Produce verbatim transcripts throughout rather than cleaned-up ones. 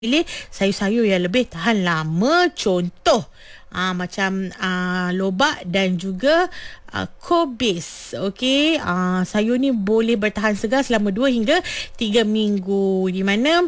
pilih sayur-sayur yang lebih tahan lama. Contoh uh, macam uh, lobak dan juga uh, kobis. Okey, uh, sayur ni boleh bertahan segar selama dua hingga tiga minggu, di mana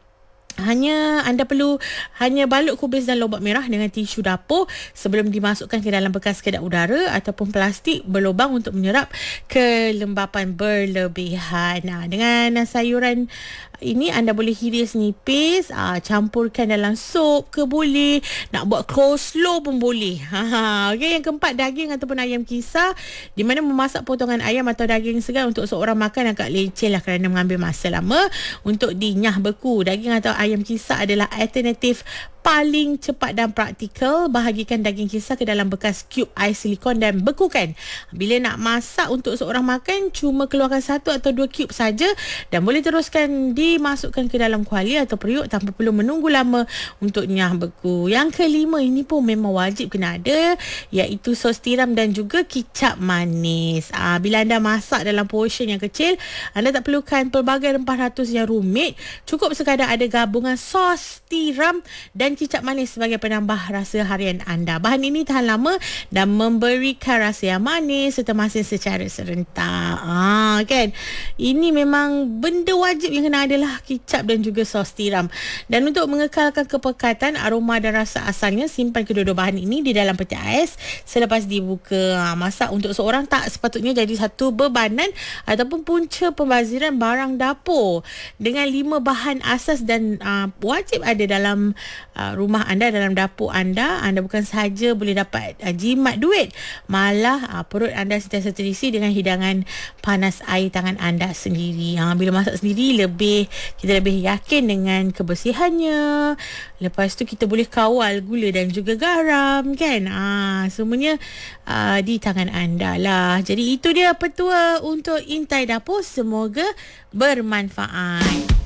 hanya anda perlu hanya balut kubis dan lobak merah dengan tisu dapur sebelum dimasukkan ke dalam bekas kedap udara ataupun plastik berlubang untuk menyerap kelembapan berlebihan. Nah, dengan sayuran ini anda boleh hiris nipis, aa, campurkan dalam sup ke boleh, nak buat coleslaw pun boleh. Ha, okay, yang keempat, daging ataupun ayam kisar, di mana memasak potongan ayam atau daging segar untuk seorang makan agak leceh lah kerana mengambil masa lama untuk dinyah beku. Daging atau ayam kisar adalah alternatif paling cepat dan praktikal. Bahagikan daging kisar ke dalam bekas cube ais silikon dan bekukan. Bila nak masak untuk seorang makan, cuma keluarkan satu atau dua cube saja dan boleh teruskan dimasukkan ke dalam kuali atau periuk tanpa perlu menunggu lama untuk nyah beku. Yang kelima, ini pun memang wajib kena ada, iaitu sos tiram dan juga kicap manis. Aa, bila anda masak dalam portion yang kecil, anda tak perlukan pelbagai rempah ratus yang rumit. Cukup sekadar ada gabungan sos tiram dan kicap manis sebagai penambah rasa harian anda. Bahan ini tahan lama dan memberikan rasa yang manis serta masin secara serentak. Ah, kan? Ini memang benda wajib yang kena adalah kicap dan juga sos tiram. Dan untuk mengekalkan kepekatan, aroma dan rasa asalnya, simpan kedua-dua bahan ini di dalam peti ais selepas dibuka. Ah, masak untuk seorang tak sepatutnya jadi satu bebanan ataupun punca pembaziran barang dapur. Dengan lima bahan asas dan uh, wajib ada dalam uh, rumah anda, dalam dapur anda, anda bukan sahaja boleh dapat uh, jimat duit, malah uh, perut anda sentiasa terisi dengan hidangan panas air tangan anda sendiri. Ha, bila masak sendiri, lebih kita lebih yakin dengan kebersihannya. Lepas tu kita boleh kawal gula dan juga garam, kan? Ha, semuanya uh, di tangan anda lah. Jadi itu dia petua untuk intai dapur. Semoga bermanfaat.